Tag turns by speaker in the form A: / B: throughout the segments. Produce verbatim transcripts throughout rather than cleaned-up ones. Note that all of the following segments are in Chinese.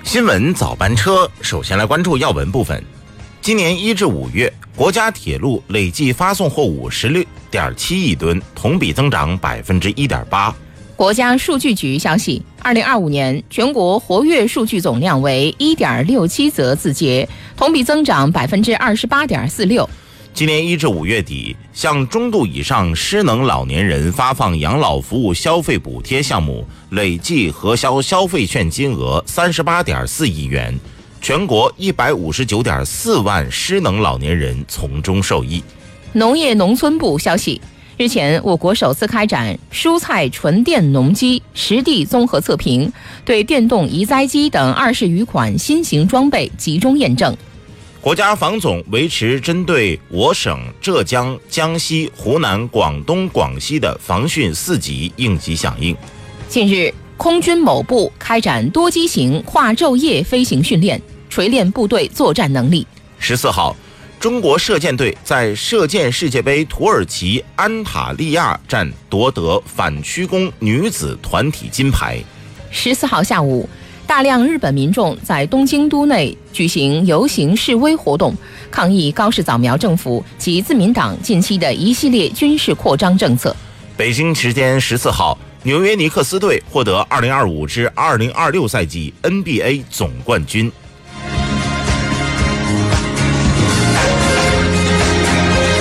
A: 新闻早班车，首先来关注要闻部分。今年一至五月，国家铁路累计发送货物十六点七亿吨，同比增长百分之一点八。
B: 国家数据局消息，二零二五年全国活跃数据总量为一点六七则字节，同比增长百分之二十八点四六。
A: 今年一至五月底，向中度以上失能老年人发放养老服务消费补贴项目累计核销消费券金额三十八点四亿元，全国一百五十九点四万失能老年人从中受益。
B: 农业农村部消息，日前我国首次开展蔬菜纯电农机实地综合测评，对电动移栽机等二十余款新型装备集中验证。
A: 国家防总维持针对我省、浙江、江西、湖南、广东、广西的防汛四级应急响应。
B: 近日，空军某部开展多机型跨昼夜飞行训练，锤炼部队作战能力。
A: 十四号，中国射箭队在射箭世界杯土耳其安塔利亚站夺得反曲弓女子团体金牌。
B: 十四号下午，大量日本民众在东京都内举行游行示威活动，抗议高市早苗政府及自民党近期的一系列军事扩张政策。
A: 北京时间十四号，纽约尼克斯队获得二零二五至二零二六赛季 N B A 总冠军。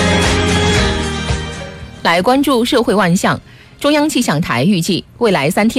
B: 来关注社会万象，中央气象台预计未来三天